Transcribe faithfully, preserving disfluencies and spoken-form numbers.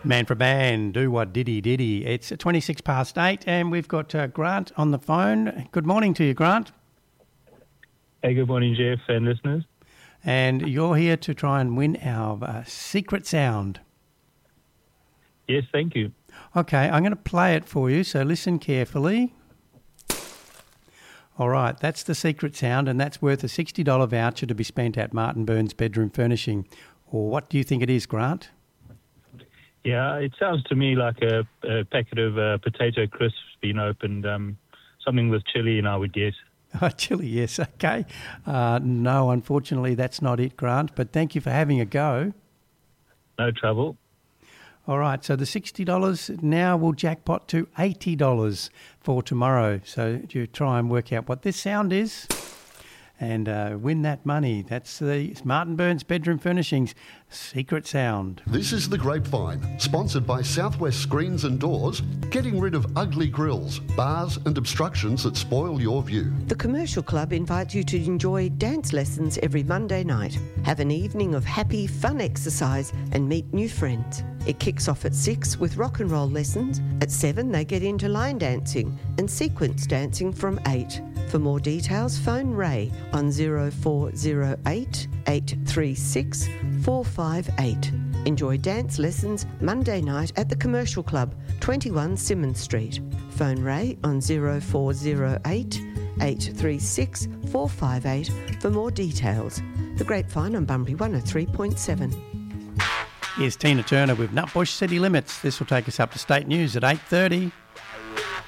Man for man, do what diddy diddy. It's twenty-six past eight and we've got uh, Grant on the phone. Good morning to you, Grant. Hey, good morning, Jeff and listeners. And you're here to try and win our uh, secret sound. Yes, thank you. Okay, I'm going to play it for you, so listen carefully. All right, that's the secret sound, and that's worth a sixty dollars voucher to be spent at Martin Burns Bedroom Furnishing. Or what do you think it is, Grant? Yeah, it sounds to me like a, a packet of uh, potato crisps being opened, um, something with chili in, I would guess. Oh, chili, yes, okay. Uh, no, unfortunately, that's not it, Grant, but thank you for having a go. No trouble. All right, so the sixty dollars now will jackpot to eighty dollars for tomorrow. So you try and work out what this sound is and uh, win that money. That's the Martin Burns Bedroom Furnishings secret sound. This is The Grapevine, sponsored by Southwest Screens and Doors, getting rid of ugly grills, bars and obstructions that spoil your view. The Commercial Club invites you to enjoy dance lessons every Monday night. Have an evening of happy, fun exercise and meet new friends. It kicks off at six with rock and roll lessons. At seven, they get into line dancing and sequence dancing from eight. For more details, phone Ray on zero four zero eight, eight three six, four five eight. Enjoy dance lessons Monday night at the Commercial Club, twenty-one Symonds Street. Phone Ray on zero four zero eight, eight three six, four five eight for more details. The Grapevine on Bunbury one oh three point seven. Here's Tina Turner with Nutbush City Limits. This will take us up to state news at eight thirty.